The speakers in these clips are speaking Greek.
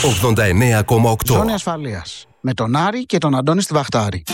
89,8. Ζώνη ασφαλείας. Με τον Άρη και τον Αντώνη στη Βαχτάρη.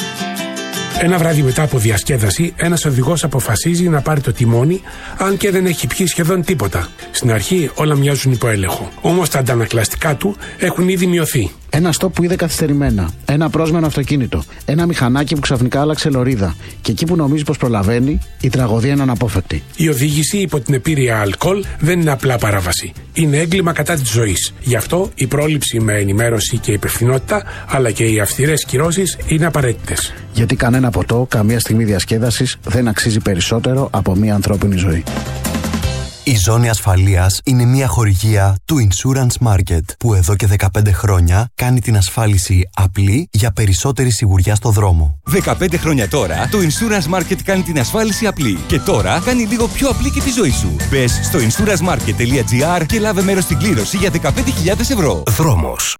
Ένα βράδυ μετά από διασκέδαση, ένας οδηγός αποφασίζει να πάρει το τιμόνι, αν και δεν έχει πιει σχεδόν τίποτα. Στην αρχή όλα μοιάζουν υπό έλεγχο. Όμως τα αντανακλαστικά του έχουν ήδη μειωθεί. Ένα στόπ που είδε καθυστερημένα. Ένα πρόσμενο αυτοκίνητο. Ένα μηχανάκι που ξαφνικά άλλαξε λωρίδα. Και εκεί που νομίζει πως προλαβαίνει, η τραγωδία είναι αναπόφευκτη. Η οδήγηση υπό την επίρρεια αλκοόλ δεν είναι απλά παράβαση. Είναι έγκλημα κατά της ζωής. Γι' αυτό η πρόληψη με ενημέρωση και υπευθυνότητα, αλλά και οι αυστηρές κυρώσεις είναι απαραίτητες. Γιατί κανένα ποτό, καμία στιγμή διασκέδασης δεν αξίζει περισσότερο από μία ανθρώπινη ζωή. Η Ζώνη Ασφαλείας είναι μια χορηγία του Insurance Market που εδώ και 15 χρόνια κάνει την ασφάλιση απλή για περισσότερη σιγουριά στο δρόμο. 15 χρόνια τώρα το Insurance Market κάνει την ασφάλιση απλή και τώρα κάνει λίγο πιο απλή και τη ζωή σου. Μπες στο insurancemarket.gr και λάβε μέρος στην κλήρωση για 15.000 ευρώ. Δρόμος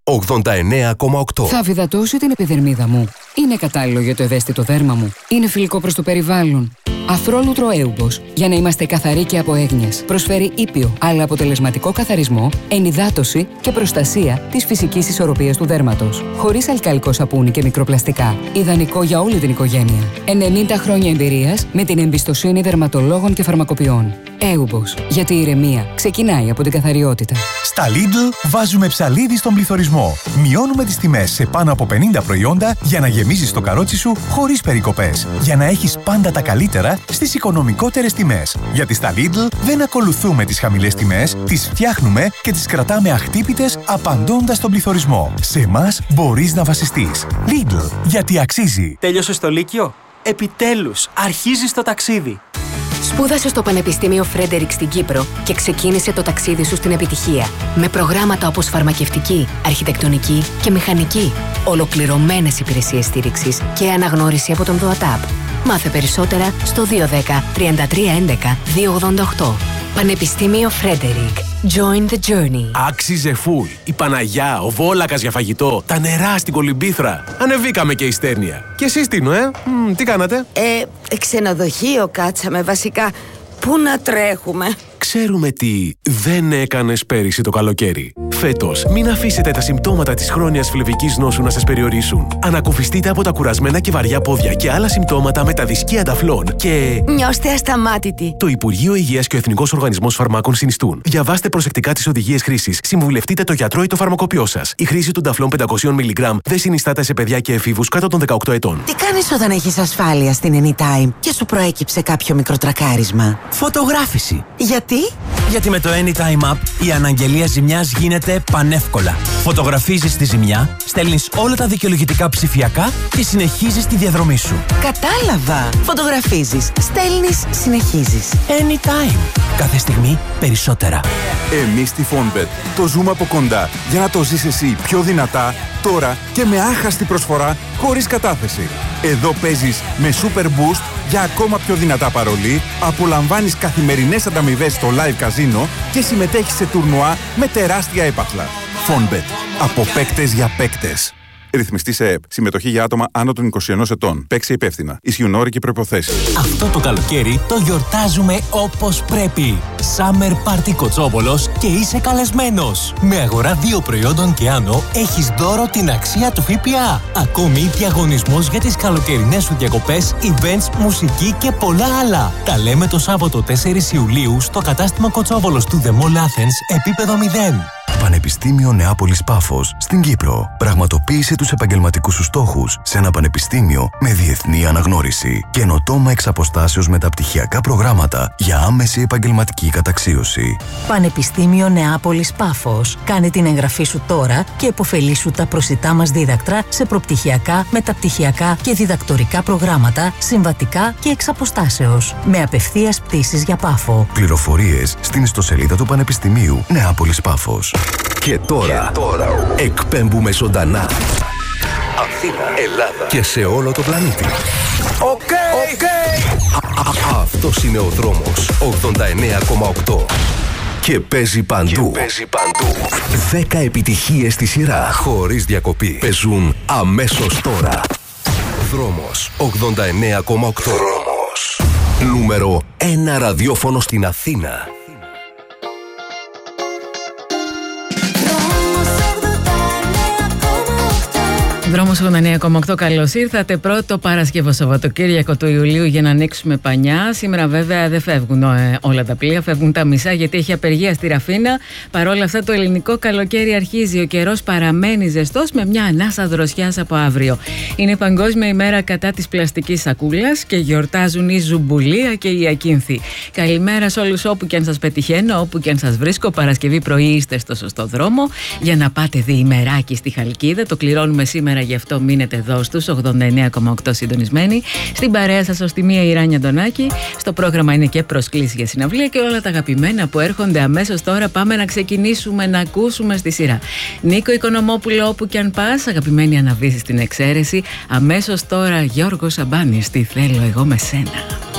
89,8. Θα βιδατώσω την επιδερμίδα μου. Είναι κατάλληλο για το ευαίσθητο δέρμα μου. Είναι φιλικό προς το περιβάλλον. Αθρόλουτρο Έουμπος, για να είμαστε καθαροί και από έγνοιες. Προσφέρει ήπιο, αλλά αποτελεσματικό καθαρισμό, ενυδάτωση και προστασία της φυσικής ισορροπίας του δέρματος. Χωρίς αλκαλικό σαπούνι και μικροπλαστικά. Ιδανικό για όλη την οικογένεια. 90 χρόνια εμπειρίας με την εμπιστοσύνη δερματολόγων και φαρμακοποιών. Έουμπος, γιατί η ηρεμία ξεκινάει από την καθαριότητα. Στα Lidl βάζουμε ψαλίδι στον πληθωρισμό. Μειώνουμε τις τιμές σε πάνω από 50 προϊόντα για να γεμίζεις το καρότσι σου χωρίς περικοπές. Για να έχεις πάντα τα καλύτερα στις οικονομικότερες τιμές. Γιατί στα Lidl δεν ακολουθούμε τις χαμηλές τιμές, τις φτιάχνουμε και τις κρατάμε αχτύπητες απαντώντας στον πληθωρισμό. Σε εμάς μπορείς να βασιστείς. Lidl, γιατί αξίζει. Τέλειωσες το Λύκειο? Επιτέλους, αρχίζεις το ταξίδι. Σπούδασε στο Πανεπιστήμιο Φρέντερικ στην Κύπρο και ξεκίνησε το ταξίδι σου στην επιτυχία. Με προγράμματα όπως φαρμακευτική, αρχιτεκτονική και μηχανική. Ολοκληρωμένες υπηρεσίες στήριξης και αναγνώριση από τον ΔΟΑΤΑΠ. Μάθε περισσότερα στο 210 33 11 288. Πανεπιστήμιο Φρέντερικ. Join the journey. Άξιζε φουλ. Η Παναγιά, ο Βόλακας για φαγητό, τα νερά στην Κολυμπήθρα. Ανεβήκαμε και η Στέρνια. Και εσείς Τίνο, τι κάνατε? Ξενοδοχείο κάτσαμε βασικά. Πού να τρέχουμε? Ξέρουμε τι δεν έκανες πέρυσι το καλοκαίρι. Φέτος, μην αφήσετε τα συμπτώματα της χρόνιας φλεβικής νόσου να σας περιορίσουν. Ανακουφιστείτε από τα κουρασμένα και βαριά πόδια και άλλα συμπτώματα με τα δυσκεία ταφλών και... Νιώστε ασταμάτητοι. Το Υπουργείο Υγείας και ο Εθνικός Οργανισμός Φαρμάκων συνιστούν. Διαβάστε προσεκτικά τις οδηγίες χρήσης. Συμβουλευτείτε το γιατρό ή το φαρμακοποιό σας. Η χρήση του ταφλών 500 mg δεν συνιστάται σε παιδιά και εφήβους κάτω των 18 ετών. Τι κάνεις όταν έχεις ασφάλεια στην Anytime και σου προέκυψε κάποιο μικροτρακάρισμα? Φωτογράφηση. Γιατί? Γιατί με το Anytime App η αναγγελία ζημιάς γίνεται πανεύκολα. Φωτογραφίζεις τη ζημιά, στέλνεις όλα τα δικαιολογητικά ψηφιακά και συνεχίζεις τη διαδρομή σου. Κατάλαβα. Φωτογραφίζεις, στέλνεις, συνεχίζεις. Anytime. Κάθε στιγμή περισσότερα. Εμείς στη Fonbet το ζούμε από κοντά για να το ζεις εσύ πιο δυνατά, τώρα και με άχαστη προσφορά χωρίς κατάθεση. Εδώ παίζεις με Super Boost για ακόμα πιο δυνατά παρολί, απολαμβάνεις καθημερινές ανταμοιβές στο live καζίνο και συμμετέχεις σε τουρνουά με τεράστια έπαθλα. Fonbet. Από παίκτες για παίκτες. Ρυθμιστή σε ΕΕΠ. Συμμετοχή για άτομα άνω των 21 ετών. Παίξε υπεύθυνα. Ισχύουν όροι και προϋποθέσεις. Αυτό το καλοκαίρι το γιορτάζουμε όπως πρέπει. Summer Party Κοτσόβολος και είσαι καλεσμένος. Με αγορά 2 προϊόντων και άνω έχεις δώρο την αξία του ΦΠΑ. Ακόμη διαγωνισμός για τις καλοκαιρινές σου διακοπές, events, μουσική και πολλά άλλα. Τα λέμε το Σάββατο 4 Ιουλίου στο κατάστημα Κοτσόβολος του The Mall Athens, επίπεδο 0. Πανεπιστήμιο Νεάπολης Πάφος στην Κύπρο. Πραγματοποίησε τους επαγγελματικούς σου στόχους σε ένα πανεπιστήμιο με διεθνή αναγνώριση. Καινοτόμα εξ αποστάσεως μεταπτυχιακά προγράμματα για άμεση επαγγελματική καταξίωση. Πανεπιστήμιο Νεάπολης Πάφος. Κάνε την εγγραφή σου τώρα και επωφελήσου τα προσιτά μας δίδακτρα σε προπτυχιακά, μεταπτυχιακά και διδακτορικά προγράμματα, συμβατικά και εξ αποστάσεως. Με απευθείας πτήσεις για Πάφο. Πληροφορίες στην ιστοσελίδα του Πανεπιστημίου Νεάπολης Πάφος. Και τώρα εκπέμπουμε ζωντανά Αθήνα, Ελλάδα και σε όλο το πλανήτη. Αυτός είναι ο δρόμος 89,8 και παίζει παντού. 10 επιτυχίες στη σειρά χωρίς διακοπή παίζουν αμέσως τώρα. Δρόμος 89,8. Δρόμος νούμερο 1 ραδιόφωνο στην Αθήνα. Δρόμος 89,8. Δρόμος 89,8, καλώς ήρθατε. Πρώτο Παρασκευό Σαββατοκύριακο του Ιουλίου για να ανοίξουμε πανιά. Σήμερα βέβαια δεν φεύγουν όλα τα πλοία, φεύγουν τα μισά γιατί έχει απεργία στη Ραφίνα. Παρ' όλα αυτά το ελληνικό καλοκαίρι αρχίζει. Ο καιρός παραμένει ζεστός με μια ανάσα δροσιάς από αύριο. Είναι Παγκόσμια ημέρα κατά της πλαστικής σακούλας και γιορτάζουν η Ζουμπουλία και η Ακίνθη. Καλημέρα σε όλους όπου και αν σας πετυχαίνω, όπου και αν σας βρίσκω. Παρασκευή πρωί είστε στο σωστό δρόμο για να πάτε διημεράκι στη Χαλκίδα. Το κληρώνουμε σήμερα, γι' αυτό μείνετε εδώ στους 89,8 συντονισμένοι. Στην παρέα σας ως τη μία η Ράνια Αντωνάκη. Στο πρόγραμμα είναι και προσκλήσεις για συναυλία και όλα τα αγαπημένα που έρχονται αμέσως τώρα. Πάμε να ξεκινήσουμε να ακούσουμε στη σειρά. Νίκο Οικονομόπουλο, όπου και αν πας, αγαπημένη Αναβίση στην εξαίρεση. Αμέσως τώρα Γιώργος Σαμπάνης, τι θέλω εγώ με σένα.